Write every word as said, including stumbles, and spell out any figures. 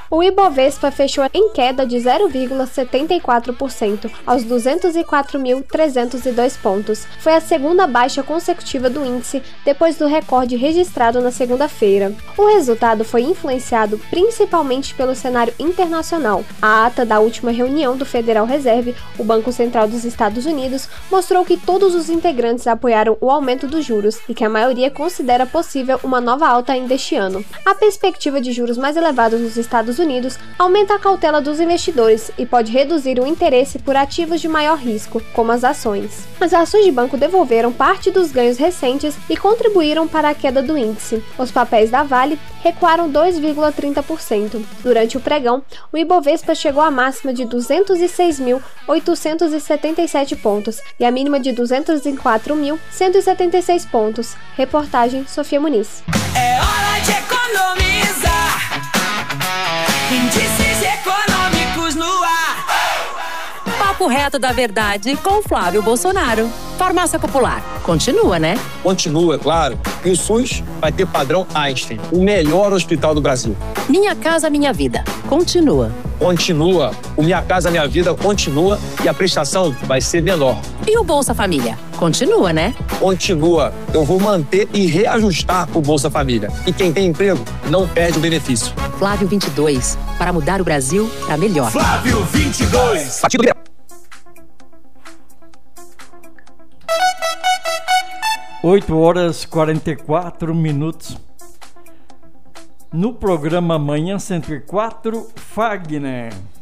O Ibovespa fechou em queda de zero vírgula setenta e quatro por cento, aos duzentos e quatro mil trezentos e dois pontos. Foi a segunda baixa consecutiva do índice, depois do recorde registrado na segunda-feira. O resultado foi influenciado principalmente pelo cenário internacional. A ata da última reunião do Federal Reserve, o Banco Central dos Estados Unidos, mostrou que todos os integrantes apoiaram o aumento dos juros e que a maioria considera possível uma nova alta ainda este ano. A perspectiva de juros mais elevados nos Estados Unidos aumenta a cautela dos investidores e pode reduzir o interesse por ativos de maior risco, como as ações. As ações de banco devolveram parte dos ganhos recentes e contribuíram para a queda do índice. Os papéis da Vale recuaram dois vírgula trinta por cento. Durante o pregão, o Ibovespa chegou à máxima de duzentos e seis mil oitocentos e setenta e sete pontos e a mínima de duzentos e quatro mil cento e setenta e seis pontos. Reportagem Sofia Muniz. É hora de economizar. Índices econômicos no ar. Papo reto da verdade com Flávio Bolsonaro. Farmácia Popular. Continua, né? Continua, claro. E o SUS vai ter padrão Einstein, o melhor hospital do Brasil. Minha Casa Minha Vida. Continua. Continua. O Minha Casa Minha Vida continua e a prestação vai ser menor. E o Bolsa Família? Continua, né? Continua. Eu vou manter e reajustar o Bolsa Família. E quem tem emprego não perde o benefício. Flávio vinte e dois. Para mudar o Brasil para melhor. Flávio vinte e dois. Partido oito horas e quarenta e quatro minutos. No programa Manhã cento e quatro, Fagner.